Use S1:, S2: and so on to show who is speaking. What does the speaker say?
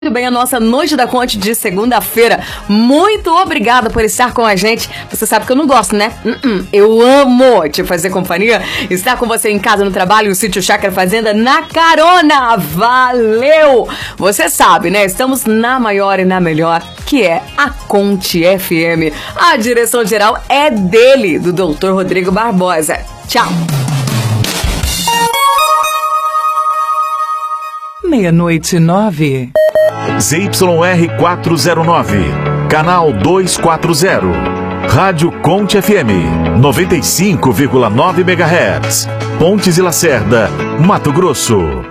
S1: Muito bem, a nossa Noite da Conte de segunda-feira. Muito obrigada por estar com a gente. Você sabe que eu não gosto, né? Eu amo te fazer companhia. Estar com você em casa, no trabalho, no sítio Chácara Fazenda, na carona. Valeu! Você sabe, né? Estamos na maior e na melhor, que é a Conte FM. A direção geral é dele, do Dr. Rodrigo Barbosa. Tchau!
S2: 00:09.
S3: ZYR 409, canal 240, Rádio Conte FM, 95,9 MHz, Pontes e Lacerda, Mato Grosso.